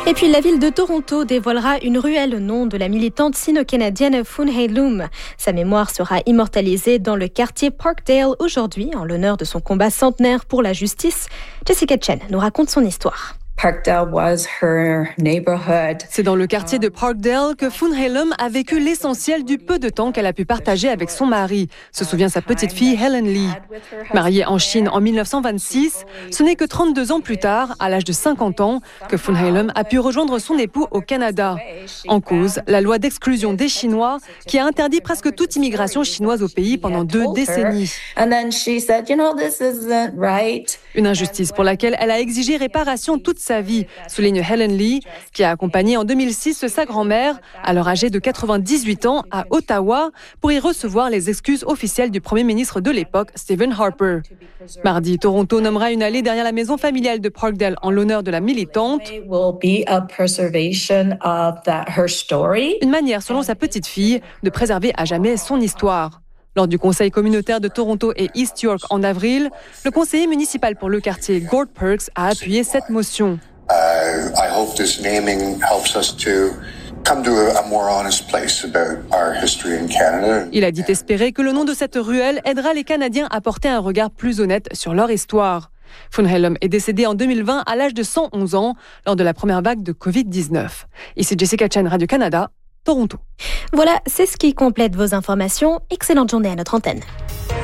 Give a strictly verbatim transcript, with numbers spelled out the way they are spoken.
Et puis la ville de Toronto dévoilera une ruelle au nom de la militante sino-canadienne Fun Hei Lum. Sa mémoire sera immortalisée dans le quartier Parkdale aujourd'hui en l'honneur de son combat centenaire pour la justice. Jessica Chen nous raconte son histoire. Parkdale was her neighborhood. C'est dans le quartier de Parkdale que Fun Hei Lum a vécu l'essentiel du peu de temps qu'elle a pu partager avec son mari, se souvient sa petite fille Helen Lee. Mariée en Chine en dix-neuf cent vingt-six, ce n'est que trente-deux ans plus tard, à l'âge de cinquante ans, que Fun Hei Lum a pu rejoindre son époux au Canada. En cause, la loi d'exclusion des Chinois qui a interdit presque toute immigration chinoise au pays pendant deux décennies. Une injustice pour laquelle elle a exigé réparation toute sa vie, souligne Helen Lee, qui a accompagné en deux mille six sa grand-mère, alors âgée de quatre-vingt-dix-huit ans, à Ottawa, pour y recevoir les excuses officielles du premier ministre de l'époque, Stephen Harper. Mardi, Toronto nommera une allée derrière la maison familiale de Parkdale en l'honneur de la militante. Une manière, selon sa petite fille, de préserver à jamais son histoire. Lors du conseil communautaire de Toronto et East York en avril, le conseiller municipal pour le quartier, Gord Perks, a appuyé cette motion. Uh, I hope this naming helps us to come to a more honest place about our history in Canada. Il a dit espérer que le nom de cette ruelle aidera les Canadiens à porter un regard plus honnête sur leur histoire. Fun Hei Lum est décédée en deux mille vingt à l'âge de cent onze ans lors de la première vague de covid dix-neuf. Ici Jessica Chen, Radio-Canada, Toronto. Voilà, c'est ce qui complète vos informations. Excellente journée à notre antenne.